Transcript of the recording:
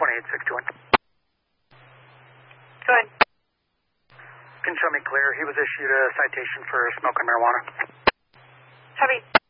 28621. Go ahead. Can show me clear. He was issued a citation for smoking marijuana. Copy.